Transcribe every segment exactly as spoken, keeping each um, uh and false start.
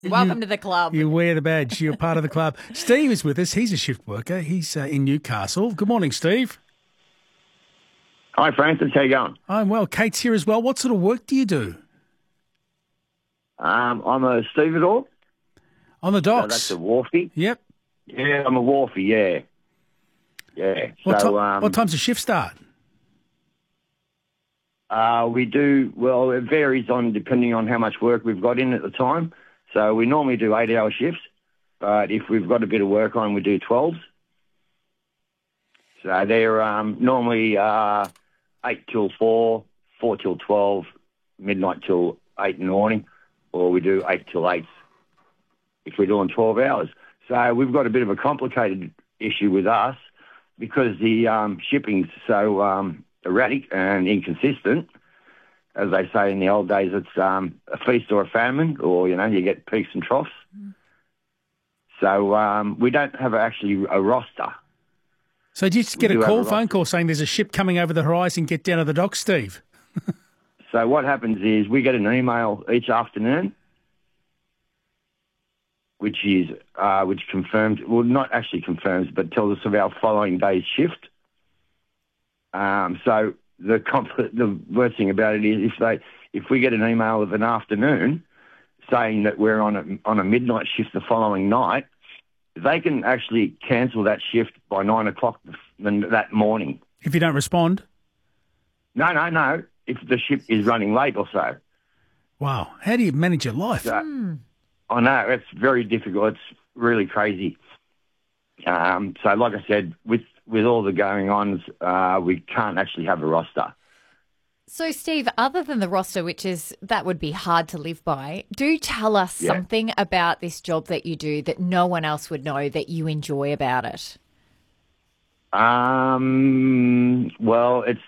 Welcome you, to the club. You wear the badge. You're part of the club. Steve is with us. He's a shift worker. He's uh, in Newcastle. Good morning, Steve. Hi, Francis. How you going? I'm well. Kate's here as well. What sort of work do you do? Um, I'm a stevedore. On the So docks? that's a wharfie. Yep. Yeah, I'm a wharfie, yeah. Yeah. What, so, ti- um, what time's the shift start? Uh, we do, well, it varies on depending on how much work we've got in at the time. So we normally do eight-hour shifts, but if we've got a bit of work on, we do twelves. So they're um, normally uh, eight till four, four till twelve, midnight till eight in the morning, or we do eight till eight if we're doing twelve hours. So we've got a bit of a complicated issue with us because the um, shipping's so um, erratic and inconsistent. As they say in the old days, it's um, a feast or a famine, or, you know, you get peaks and troughs. Mm. So um, we don't have actually a roster. So do you just get a call, a phone call saying there's a ship coming over the horizon, get down to the dock, Steve? So what happens is we get an email each afternoon which is uh, which confirms, well, not actually confirms, but tells us of our following day's shift. Um, so the comp- the worst thing about it is if they if we get an email of an afternoon saying that we're on a on a midnight shift the following night, they can actually cancel that shift by nine o'clock that morning. If you don't respond? No, no, no. If the ship is running late or so. Wow. How do you manage your life? So, mm. I know, it's very difficult. It's really crazy. Um, so like I said, with, with all the going ons, uh, we can't actually have a roster. So, Steve, other than the roster, which is, that would be hard to live by, do tell us yeah. something about this job that you do that no one else would know that you enjoy about it. Um, well, it's,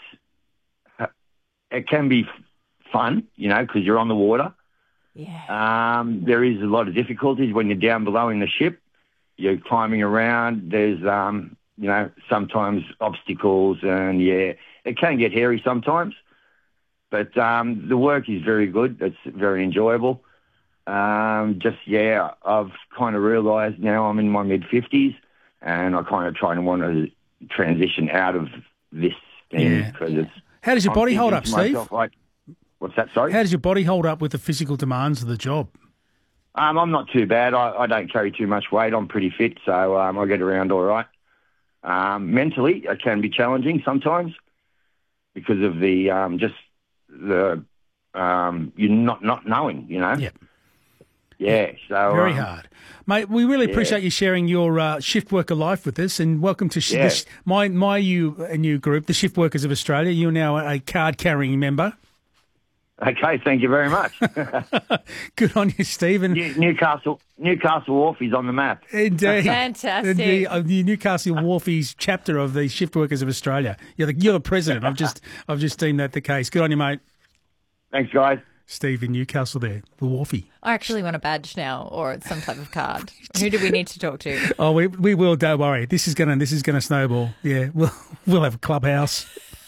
it can be fun, you know, because you're on the water. Yeah. Um, there is a lot of difficulties when you're down below in the ship. You're climbing around. There's, um, you know, sometimes obstacles, and yeah, it can get hairy sometimes. But um, the work is very good. It's very enjoyable. Um, just, yeah, I've kind of realised now I'm in my mid-fifties, and I kind of try and want to transition out of this thing because yeah. it's... How does your body hold up, Steve? Like, what's that, sorry? How does your body hold up with the physical demands of the job? Um, I'm not too bad. I, I don't carry too much weight. I'm pretty fit, so um, I get around all right. Um, mentally, it can be challenging sometimes because of the um, just the um, you not not knowing, you know. Yep. Yeah. So very um, hard, mate. We really yeah. appreciate you sharing your uh, shift worker life with us, and welcome to sh- yeah. the, my my you a new group, the Shift Workers of Australia. You're now a card carrying member. Okay, thank you very much. Good on you, Stephen. New, Newcastle, Newcastle Wharfies on the map. Indeed, fantastic. The, uh, the Newcastle Wharfies chapter of the Shift Workers of Australia. You're the, you're the president. I've just I've just deemed that the case. Good on you, mate. Thanks, guys. Steve in Newcastle there, the Wharfie. I actually want a badge now or some type of card. Who do we need to talk to? Oh, we we will. Don't worry. This is gonna this is gonna snowball. Yeah, we'll we'll have a clubhouse.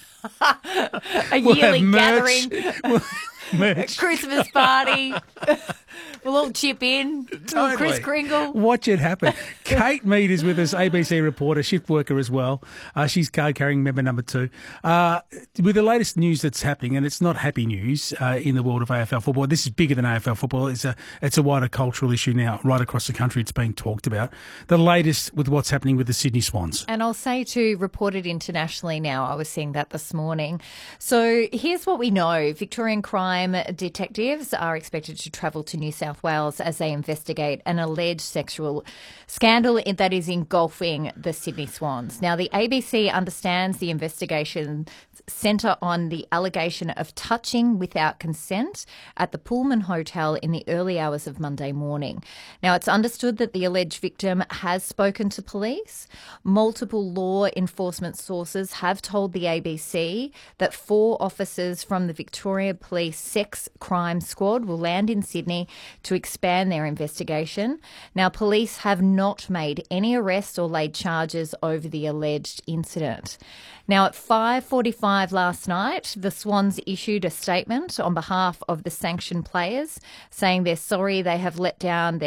a we'll yearly gathering. We'll, merch. A Christmas party. We'll all chip in. Totally. Chris Kringle. Watch it happen. Kate Mead is with us, A B C reporter, shift worker as well. Uh, she's card-carrying member number two. Uh, with the latest news that's happening, and it's not happy news uh, in the world of A F L football. This is bigger than A F L football. It's a it's a wider cultural issue now. Right across the country, it's being talked about. The latest with what's happening with the Sydney Swans. And I'll say too, reported internationally now. I was seeing that this morning. So here's what we know. Victorian crime detectives are expected to travel to New South Wales as they investigate an alleged sexual scandal that is engulfing the Sydney Swans. Now, the A B C understands the investigation centre on the allegation of touching without consent at the Pullman Hotel in the early hours of Monday morning. Now, it's understood that the alleged victim has spoken to police. Multiple law enforcement sources have told the A B C that four officers from the Victoria Police Sex Crime Squad will land in Sydney to expand their investigation. Now, police have not made any arrests or laid charges over the alleged incident. Now, at five forty-five last night, the Swans issued a statement on behalf of the sanctioned players saying they're sorry they have let down their